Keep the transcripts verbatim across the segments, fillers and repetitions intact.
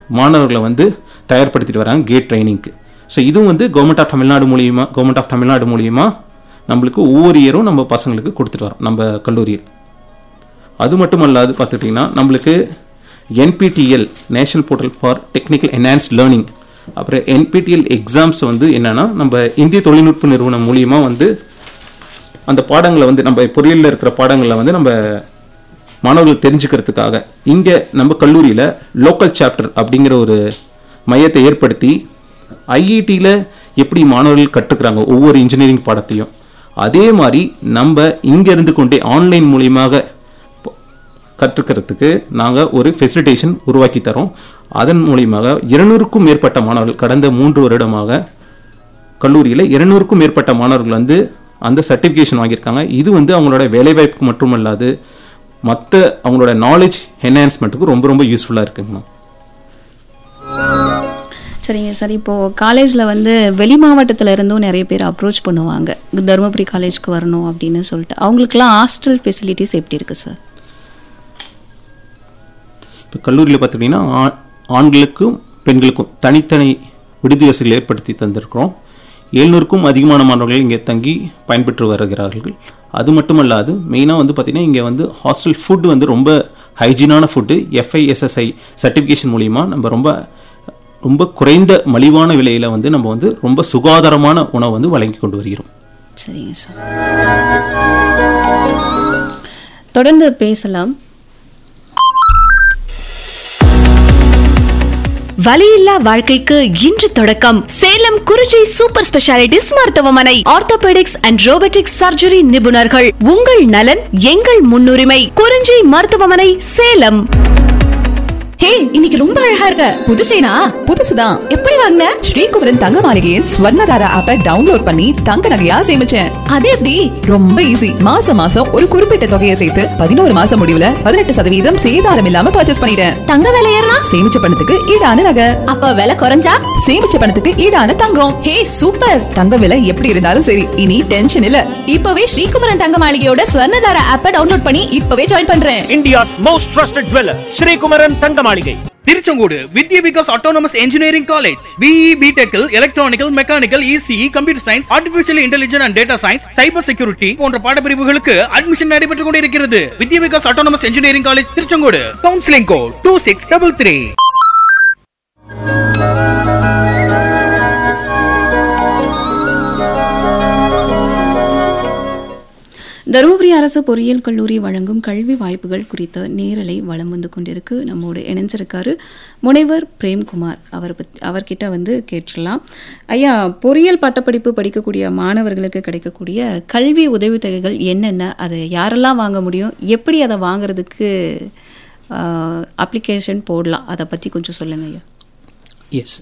மாணவர்களை வந்து தயார்படுத்திட்டு வராங்க கேட் ட்ரைனிங்க்கு. ஸோ இதுவும் வந்து கவர்மெண்ட் ஆஃப் தமிழ்நாடு மூலியமாக கவர்மெண்ட் ஆஃப் தமிழ்நாடு மூலியமாக நம்மளுக்கு ஒவ்வொரு இயரும் நம்ம பசங்களுக்கு கொடுத்துட்டு வரோம் நம்ம கல்லூரியில். அது மட்டும் அல்லாது பார்த்துக்கிட்டிங்கன்னா நம்மளுக்கு NPTEL national portal for technical enhanced learning, அப்புறம் என்பிடிஎல் எக்ஸாம்ஸ் வந்து என்னென்னா நம்ம இந்திய தொழில்நுட்ப நிறுவனம் மூலியமாக வந்து அந்த பாடங்களை வந்து நம்ம பொறியியலில் இருக்கிற பாடங்களை வந்து நம்ம மாணவர்கள் தெரிஞ்சுக்கிறதுக்காக இங்கே நம்ம கல்லூரியில் லோக்கல் சாப்டர் அப்படிங்கிற ஒரு மையத்தை ஏற்படுத்தி ஐஐடியில் எப்படி மாணவர்கள் கற்றுக்கிறாங்க ஒவ்வொரு இன்ஜினியரிங் பாடத்தையும், அதே மாதிரி நம்ம இங்கே இருந்து கொண்டே ஆன்லைன் மூலியமாக கற்றுக்கிறதுக்கு நாங்கள் ஒரு ஃபெசிலிட்டேஷன் உருவாக்கி தரோம். அதன் மூலியமாக இருநூறுக்கும் மேற்பட்ட மாணவர்கள் கடந்த மூன்று வருடமாக கல்லூரியில் இருநூறுக்கும் மேற்பட்ட மாணவர்கள் வந்து அந்த சர்டிஃபிகேஷன் வாங்கியிருக்காங்க. இது வந்து அவங்களோட வேலைவாய்ப்புக்கு மட்டுமல்லாது மற்ற அவங்களோட நாலேஜ் என்ஹான்ஸ்மெண்ட்டுக்கு ரொம்ப ரொம்ப யூஸ்ஃபுல்லாக இருக்குங்கண்ணா. சரிங்க சார், இப்போது காலேஜில் வந்து வெளி மாவட்டத்தில் இருந்தும் நிறைய பேர் அப்ரோச் பண்ணுவாங்க தருமபுரி காலேஜ்க்கு வரணும் அப்படின்னு சொல்லிட்டு. அவங்களுக்குலாம் ஹாஸ்டல் ஃபெசிலிட்டிஸ் எப்படி இருக்குது சார்? இப்போ கல்லூரியில் பார்த்துக்கிட்டிங்கன்னா ஆண்களுக்கும் பெண்களுக்கும் தனித்தனி விடுதி வசதிகள் ஏற்படுத்தி தந்திருக்கிறோம். எழுநூறுக்கும் அதிகமான மாணவர்கள் இங்கே தங்கி பயன்பெற்று வருகிறார்கள். அது மட்டுமல்லாது மெயினாக வந்து பார்த்திங்கன்னா இங்கே வந்து ஹாஸ்டல் ஃபுட்டு வந்து ரொம்ப ஹைஜீனான ஃபுட்டு எஃப்ஐஎஸ்எஸ்ஐ சர்டிஃபிகேஷன் மூலிமா நம்ம ரொம்ப ரொம்ப குறைந்த மலிவான விலையில் வந்து நம்ம வந்து ரொம்ப சுகாதாரமான உணவு வந்து வழங்கி கொண்டு வருகிறோம். சரிங்க சார், தொடர்ந்து பேசலாம். வலியில்லா வாழ்க்கைக்கு இன்று தொடக்கம். சேலம் குறிஞ்சி சூப்பர் ஸ்பெஷாலிட்டிஸ் மருத்துவமனை. ஆர்த்தோபெடிக்ஸ் அண்ட் ரோபோட்டிக்ஸ் சர்ஜரி நிபுணர்கள். உங்கள் நலன் எங்கள் முன்னுரிமை. குறிஞ்சி மருத்துவமனை, சேலம். ஹே, இன்னைக்கு ரொம்ப அழகா இருக்க. புது செயினா? புதுசுதான். எப்படி வாங்குன? ஸ்ரீகுமரன் தங்க மாளிகையின் ஸ்வர்ணதாரா ஆப்பை டவுன்லோட் பண்ணி தங்க நகையா சேமிச்சேன். அது எப்படி? ரொம்ப ஈஸி. மாசம் மாசம் ஒரு குறிப்பிட்ட தொகையை சேர்த்து பதினோரு மாசம் முடிவுல பதினெட்டு சதவீதம் சேதாரம் இல்லாம பர்ச்சேஸ் பண்ணிட்டேன். தங்க விலை ஏறினா? சேமிச்ச பணத்துக்கு ஈடான நகை. அப்ப விலை குறைஞ்சா? சேமிச்ச பணத்துக்கு ஈடான தங்கம். ஹே, சூப்பர். தங்க விலை எப்படி இருந்தாலும் சரி, இனி டென்ஷன் இல்ல. இப்பவே ஸ்ரீகுமரன் தங்க மாளிகையோட ஸ்வர்ணதாரா ஆப்பை டவுன்லோட் பண்ணி இப்பவே ஜாயின் பண்றேன். India's most trusted jeweller Sri Kumaran தங்க மாளிகை, திருச்செங்கோடு. வித்யா Vikas autonomous engineering college. BE, பிடெக்கில் electronical, mechanical, ECE, computer science, artificial intelligence and data science, cyber security போன்ற பாடப்பிரிவுகளுக்கு அட்மிஷன் நடைபெற்றுக் கொண்டிருக்கிறது. வித்யா Vikas autonomous engineering college, Tiruchengode. Counselling code two six double three. Dharmapuri அரசு பொறியியல் கல்லூரி வழங்கும் கல்வி வாய்ப்புகள் குறித்த நேரலை வலம் வந்து கொண்டிருக்கு. நம்மோடு இணைஞ்சிருக்காரு முனைவர் பிரேம்குமார். அவர் பத்தி அவர்கிட்ட வந்து கேட்டுடலாம். ஐயா, பொறியியல் பட்டப்படிப்பு படிக்கக்கூடிய மாணவர்களுக்கு கிடைக்கக்கூடிய கல்வி உதவித்தொகைகள் என்னென்ன, அதை யாரெல்லாம் வாங்க முடியும், எப்படி அதை வாங்குறதுக்கு அப்ளிகேஷன் போடலாம், அதை பற்றி கொஞ்சம் சொல்லுங்க ஐயா. எஸ்,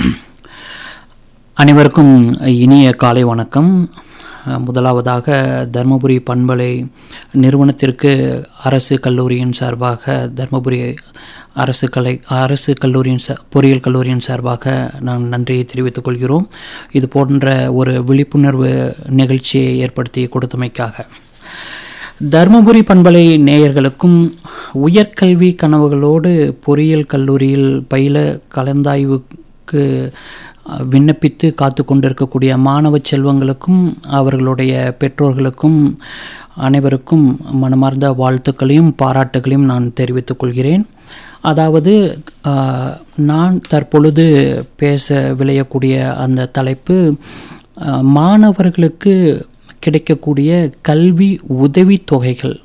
அனைவருக்கும் இனிய காலை வணக்கம். முதலாவதாக தருமபுரி பண்பலை நிறுவனத்திற்கு அரசு கல்லூரியின் சார்பாக, தருமபுரி அரசு கலை அரசு கல்லூரியின் ச பொறியியல் கல்லூரியின் சார்பாக நான் நன்றியை தெரிவித்துக் கொள்கிறோம். இது போன்ற ஒரு விழிப்புணர்வு நிகழ்ச்சியை ஏற்படுத்தி கொடுத்தமைக்காக. தருமபுரி பண்பலை நேயர்களுக்கும் உயர்கல்வி கனவுகளோடு பொறியியல் கல்லூரியில் பயில கலந்தாய்வுக்கு விண்ணப்பித்து காத்து கொண்டிருக்கக்கூடிய மாணவ செல்வங்களுக்கும் அவர்களுடைய பெற்றோர்களுக்கும் அனைவருக்கும் மனமார்ந்த வாழ்த்துக்களையும் பாராட்டுகளையும் நான் தெரிவித்துக் கொள்கிறேன். அதாவது நான் தற்பொழுது பேச விளையக்கூடிய அந்த தலைப்பு மாணவர்களுக்கு கிடைக்கக்கூடிய கல்வி உதவித்தொகைகள்.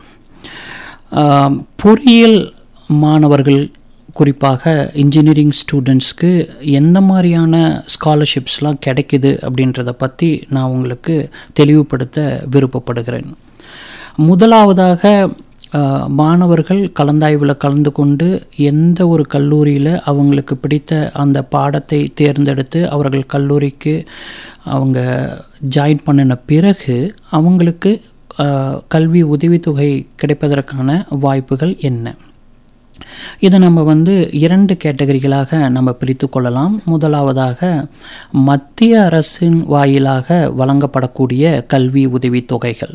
பொறியியல் மாணவர்கள், குறிப்பாக இன்ஜினியரிங் ஸ்டூடெண்ட்ஸ்க்கு எந்த மாதிரியான ஸ்காலர்ஷிப்ஸ்லாம் கிடைக்குது அப்படின்றத பற்றி நான் உங்களுக்கு தெளிவுபடுத்த விருப்பப்படுகிறேன். முதலாவதாக மாணவர்கள் கலந்தாய்வில் கலந்து கொண்டு எந்த ஒரு கல்லூரியில் அவங்களுக்கு பிடித்த அந்த பாடத்தை தேர்ந்தெடுத்து அவர்கள் கல்லூரிக்கு அவங்க ஜாயின் பண்ணின பிறகு அவங்களுக்கு கல்வி உதவித்தொகை கிடைப்பதற்கான வாய்ப்புகள் என்ன? இதை நம்ம வந்து இரண்டு கேட்டகரிகளாக நம்ம பிரித்து கொள்ளலாம். முதலாவதாக மத்திய அரசின் வாயிலாக வழங்கப்படக்கூடிய கல்வி உதவித்தொகைகள்.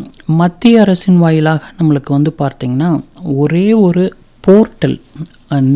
மத்திய அரசின் வாயிலாக நம்மளுக்கு வந்து பார்த்திங்கன்னா ஒரே ஒரு போர்ட்டல்